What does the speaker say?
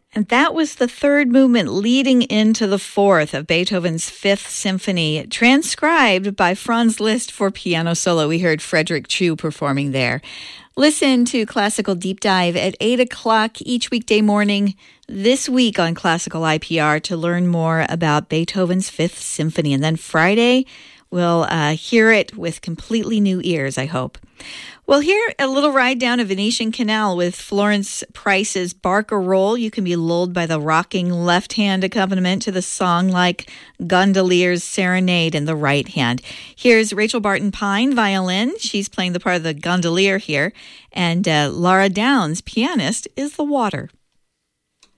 And that was the third movement leading into the fourth of Beethoven's Fifth Symphony, transcribed by Franz Liszt for piano solo. We heard Frederick Chu performing there. Listen to Classical Deep Dive at 8 o'clock each weekday morning this week on Classical IPR to learn more about Beethoven's Fifth Symphony. And then Friday, we'll hear it with completely new ears, I hope. Well, here, a little ride down a Venetian canal with Florence Price's Barcarolle. You can be lulled by the rocking left-hand accompaniment to the song like Gondolier's Serenade in the right hand. Here's Rachel Barton Pine, violin. She's playing the part of the gondolier here. And Laura Downs, pianist, is the water.